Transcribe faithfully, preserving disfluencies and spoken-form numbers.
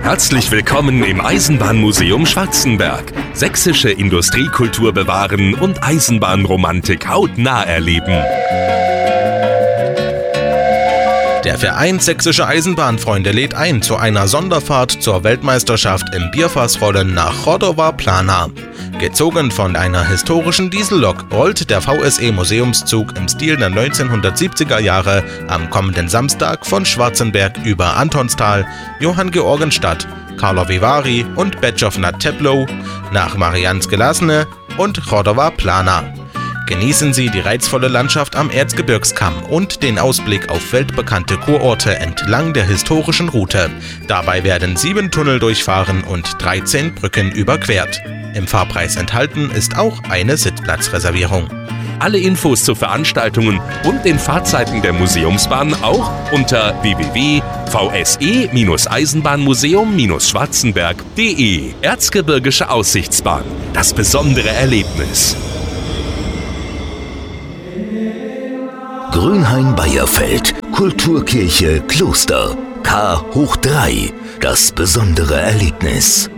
Herzlich willkommen im Eisenbahnmuseum Schwarzenberg. Sächsische Industriekultur bewahren und Eisenbahnromantik hautnah erleben. Der Verein Sächsische Eisenbahnfreunde lädt ein zu einer Sonderfahrt zur Weltmeisterschaft im Bierfassrollen nach Cordova Plana. Gezogen von einer historischen Diesellok rollt der V S E-Museumszug im Stil der neunzehnhundertsiebziger Jahre am kommenden Samstag von Schwarzenberg über Antonstal, Johann Georgenstadt, Karlovy Vary und Bečov nad Teplou nach Mariánske Lázně und Cordova Plana. Genießen Sie die reizvolle Landschaft am Erzgebirgskamm und den Ausblick auf weltbekannte Kurorte entlang der historischen Route. Dabei werden sieben Tunnel durchfahren und dreizehn Brücken überquert. Im Fahrpreis enthalten ist auch eine Sitzplatzreservierung. Alle Infos zu Veranstaltungen und den Fahrzeiten der Museumsbahn auch unter w w w punkt v s e eisenbahnmuseum schwarzenberg punkt d e. Erzgebirgische Aussichtsbahn. Das besondere Erlebnis. Grünhain-Beierfeld, Kulturkirche Kloster, K hoch drei, das besondere Erlebnis.